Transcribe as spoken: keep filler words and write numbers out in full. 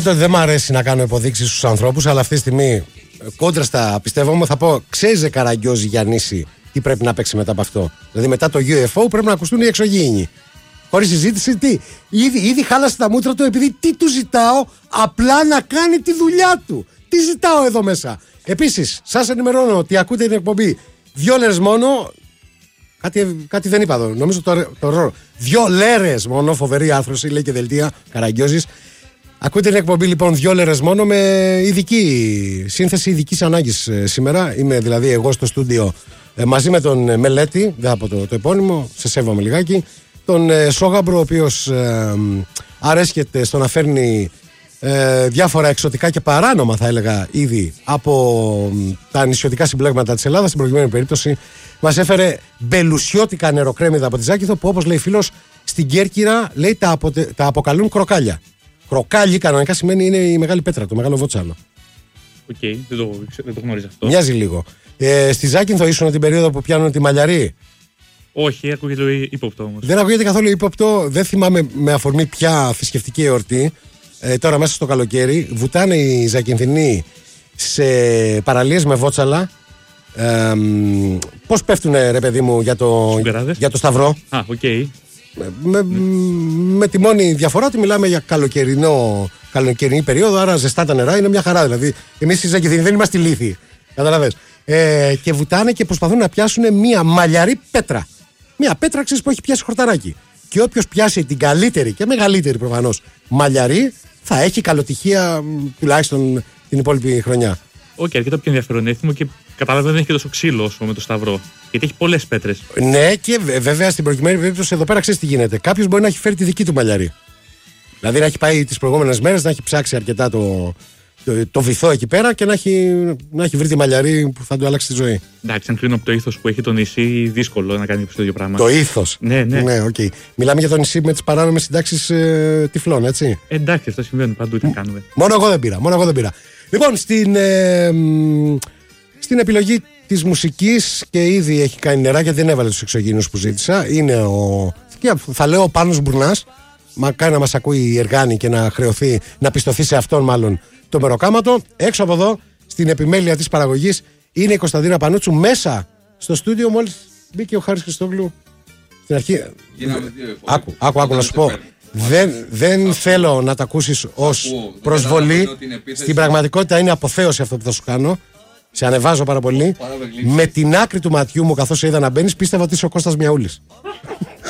Δεν μου αρέσει να κάνω υποδείξεις στους ανθρώπους, αλλά αυτή τη στιγμή κόντρα στα πιστεύω μου θα πω: ξέρει Καραγκιόζη Γιαννίση τι πρέπει να παίξει μετά από αυτό. Δηλαδή μετά το γιου εφ ο πρέπει να ακουστούν οι εξωγήινοι. Χωρίς συζήτηση, τι. Ήδη, ήδη χάλασε τα μούτρα του επειδή τι του ζητάω, απλά να κάνει τη δουλειά του. Τι ζητάω εδώ μέσα. Επίσης, σας ενημερώνω ότι ακούτε την εκπομπή δύο λέρες μόνο. Κάτι, κάτι δεν είπα εδώ. Νομίζω το, το ρόλο. Δύο λέρες μόνο, φοβερή άθρωση, λέει και δελτία Καραγκιόζης. Ακούτε την εκπομπή λοιπόν δύο λέρες μόνο με ειδική σύνθεση ειδικής ανάγκης ε, σήμερα. Είμαι δηλαδή εγώ στο στούντιο ε, μαζί με τον ε, Μελέτη, δεν θα πω το, το επώνυμο, σε σέβομαι λιγάκι. Τον ε, Σόγαμπρο, ο οποίος ε, αρέσκεται στο να φέρνει ε, διάφορα εξωτικά και παράνομα, θα έλεγα, ήδη από ε, τα νησιωτικά συμπλέγματα της Ελλάδας. Στην προηγούμενη περίπτωση μας έφερε μπελουσιώτικα νεροκρέμιδα από τη Ζάκηθο, που όπως λέει φίλος, στην Κέρκυρα λέει τα, αποτε, τα αποκαλούν κροκάλια. Κροκάλι κανονικά σημαίνει είναι η μεγάλη πέτρα, το μεγάλο βότσαλο. Οκ, okay, δεν, το, δεν το γνωρίζω αυτό. Μοιάζει λίγο. Ε, στη Ζάκυνθο ήσουν την περίοδο που πιάνουν τη μαλλιαρή. Όχι, ακούγεται ύποπτο όμως. Δεν ακούγεται καθόλου ύποπτο, δεν θυμάμαι με αφορμή ποια θρησκευτική εορτή. Ε, τώρα μέσα στο καλοκαίρι βουτάνε οι Ζακυνθινοί σε παραλίες με βότσαλα. Ε, πώς πέφτουνε ρε παιδί μου για το, για το Σταυρό. Α, οκ. Okay. Με, ναι. με τη μόνη διαφορά ότι μιλάμε για καλοκαιρινό, καλοκαιρινή περίοδο, άρα ζεστά τα νερά είναι μια χαρά. Δηλαδή, εμείς οι Ζακυνθινοί δεν είμαστε ηλίθιοι. Καταλαβες. Ε, και βουτάνε και προσπαθούν να πιάσουν μια μαλλιαρή πέτρα. Μια πέτρα, ξέρεις, που έχει πιάσει χορταράκι. Και όποιος πιάσει την καλύτερη και μεγαλύτερη προφανώς μαλλιαρή, θα έχει καλοτυχία τουλάχιστον την υπόλοιπη χρονιά. Οκ, okay, αρκετά πιο ενδιαφέρον έθιμο και κατάλαβα δεν έχει και τόσο ξύλο όσο με το Σταυρό. Γιατί έχει πολλές πέτρες. Ναι, και βέβαια στην προκειμένη περίπτωση εδώ πέρα ξέρεις τι γίνεται. Κάποιος μπορεί να έχει φέρει τη δική του μαλλιαρή. Δηλαδή να έχει πάει τις προηγούμενες μέρες, να έχει ψάξει αρκετά το, το, το βυθό εκεί πέρα και να έχει, να έχει βρει τη μαλλιαρή που θα του αλλάξει τη ζωή. Εντάξει, αν κρίνω από το ήθος που έχει το νησί, δύσκολο να κάνει το ίδιο πράγμα. Το ήθος. Ναι, ναι. ναι okay. Μιλάμε για το νησί με τις παράνομες συντάξεις ε, τυφλών, έτσι. Ε, εντάξει, αυτό συμβαίνει παντού, τι κάνουμε. Μόνο εγώ δεν πήρα. Μόνο εγώ δεν πήρα. Λοιπόν, στην, ε, στην επιλογή της μουσικής και ήδη έχει κάνει νερά γιατί δεν έβαλε τους εξωγήινους που ζήτησα. Είναι ο, θα λέω ο Πάνος Μπουρνάς. Μακάρι να μας ακούει η Εργάνη και να χρεωθεί, να πιστωθεί σε αυτόν μάλλον το μεροκάματο. Έξω από εδώ, στην επιμέλεια της παραγωγής, είναι η Κωνσταντίνα Πανούτσου. Μέσα στο στούντιο μόλις μπήκε ο Χάρης Χριστόγλου. Στην αρχή. Άκου, άκου, άκου να σου πω. Δεν, δεν θέλω να τα ακούσεις ως προσβολή. Στην πραγματικότητα είναι αποθέωση αυτό που θα σου κάνω. Σε ανεβάζω πάρα πολύ. Με την άκρη του ματιού μου, καθώς σε είδα να μπαίνεις, πίστευα ότι είσαι ο Κώστας Μιαούλης.